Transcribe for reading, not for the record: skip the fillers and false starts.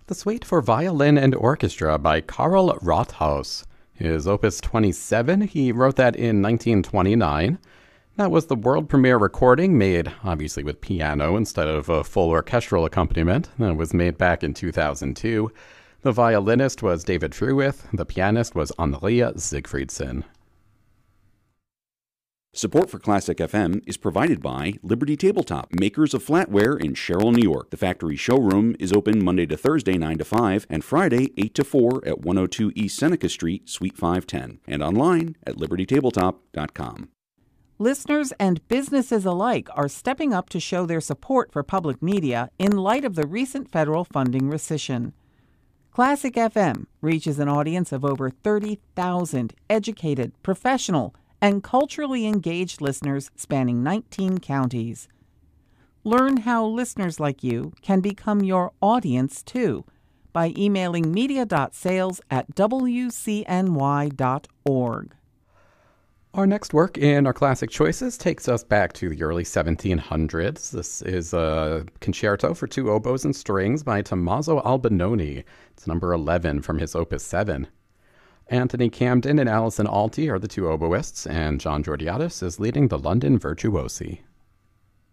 the Suite for Violin and Orchestra by Karl Rothaus. His Opus 27, he wrote that in 1929. That was the world premiere recording, made obviously with piano instead of a full orchestral accompaniment. That was made back in 2002. The violinist was David Fruith. The pianist was Andrea Siegfriedsen. Support for Classic FM is provided by Liberty Tabletop, makers of flatware in Sherrill, New York. The factory showroom is open Monday to Thursday, 9 to 5, and Friday, 8 to 4 at 102 East Seneca Street, Suite 510, and online at libertytabletop.com. Listeners and businesses alike are stepping up to show their support for public media in light of the recent federal funding rescission. Classic FM reaches an audience of over 30,000 educated, professional, and culturally engaged listeners spanning 19 counties. Learn how listeners like you can become your audience too by emailing media.sales@wcny.org. Our next work in our classic choices takes us back to the early 1700s. This is a concerto for two oboes and strings by Tommaso Albinoni. It's number 11 from his Opus 7. Anthony Camden and Alison Alty are the two oboists, and John Georgiadis is leading the London Virtuosi.